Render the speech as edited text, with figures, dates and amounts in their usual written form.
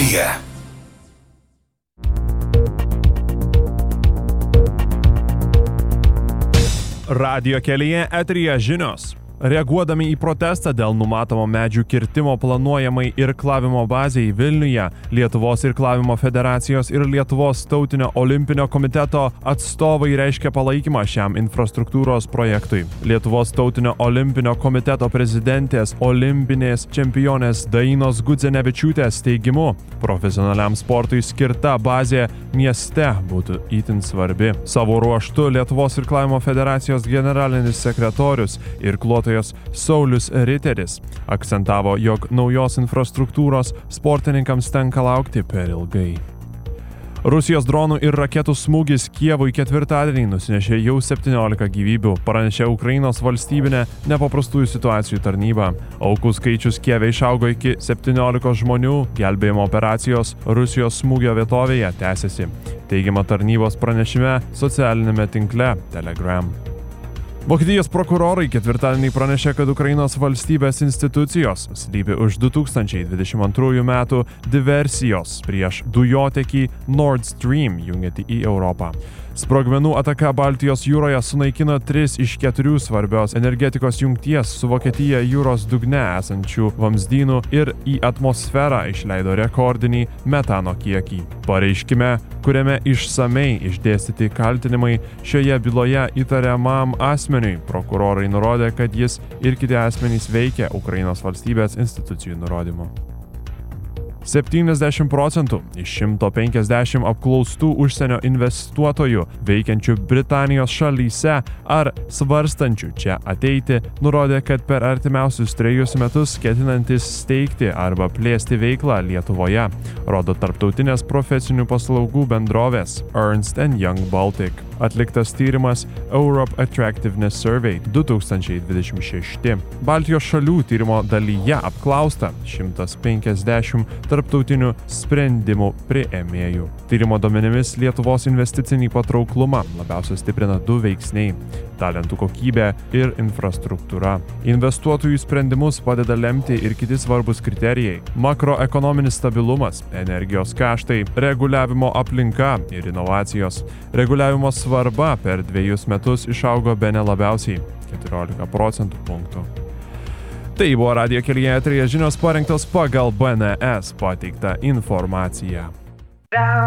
kelyje. Radijo kelyje eteryje žinios. Reaguodami į protestą dėl numatomo medžių kirtimo planuojamai irklavimo bazėje Vilniuje, Lietuvos irklavimo federacijos ir Lietuvos tautinio olimpinio komiteto atstovai reiškia palaikymą šiam infrastruktūros projektui. Lietuvos tautinio olimpinio komiteto prezidentės olimpinės čempionės Dainos Gudzenevičiūtės teigimu, profesionaliam sportui skirta bazė mieste būtų itin svarbi. Savo ruožtu Lietuvos irklavimo federacijos generalinis sekretorius irkluotojas Saulius Riteris akcentavo, jog naujos infrastruktūros sportininkams tenka laukti per ilgai. Rusijos dronų ir raketų smūgis Kijevui ketvirtadienį nusinešė jau 17 gyvybių, pranešė Ukrainos valstybinė nepaprastųjų situacijų tarnyba. Aukų skaičius Kijeve išaugo iki 17 žmonių, gelbėjimo operacijos Rusijos smūgio vietovėje tęsiasi, teigiama tarnybos pranešime socialinėme tinkle Telegram. Vokietijos prokurorai ketvirtadienį pranešė, kad Ukrainos valstybės institucijos slypi už 2022 metų diversijos prieš dujotekį Nord Stream jungiantį į Europą. Sprogmenų ataka Baltijos jūroje sunaikino 3 iš 4 svarbios energetikos jungties su Vokietija jūros dugne esančių vamzdynų ir į atmosferą išleido rekordinį metano kiekį. Pareiškime, kuriame išsamei išdėstyti kaltinimai šioje byloje įtariamam asmeniui, prokurorai nurodė, kad jis ir kiti asmenys veikia Ukrainos valstybės institucijų nurodymu. 70% iš 150 apklaustų užsienio investuotojų veikiančių Britanijos šalyse ar svarstančių čia ateiti nurodė, kad per artimiausius 3 metus ketinantis steigti arba plėsti veiklą Lietuvoje, rodo tarptautinės profesinių paslaugų bendrovės Ernst & Young Baltic. Atliktas tyrimas Europe Attractiveness Survey 2026. Baltijos šalių tyrimo dalyje apklausta 150 tarptautinių sprendimų priėmėjų. Tyrimo duomenimis Lietuvos investicinį patrauklumą labiausiai stiprina 2 veiksniai – talentų kokybė ir infrastruktūra. Investuotojų sprendimus padeda lemti ir kiti svarbus kriterijai – makroekonominis stabilumas, energijos kaštai, reguliavimo aplinka ir inovacijos. Reguliavimo svarba per 2 metus išaugo bene labiausiai – 14% punktų. Tai buvo Radijo kelyje eteryje žinios parengtos pagal BNS pateiktą informaciją.